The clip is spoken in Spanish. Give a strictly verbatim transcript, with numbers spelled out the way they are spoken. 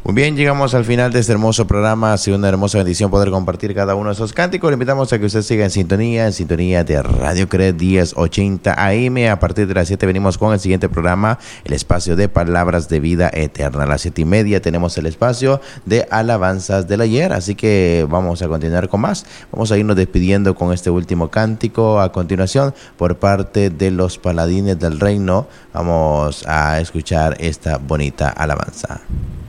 Muy bien, llegamos al final de este hermoso programa. Ha sido una hermosa bendición poder compartir cada uno de esos cánticos. Le invitamos a que usted siga en sintonía, en sintonía de Radio Cred diez ochenta A M. A partir de las siete venimos con el siguiente programa, el espacio de Palabras de Vida Eterna. A las siete y media tenemos el espacio de Alabanzas del Ayer. Así que vamos a continuar con más. Vamos a irnos despidiendo con este último cántico. A continuación, por parte de los Paladines del Reino, vamos a escuchar esta bonita alabanza.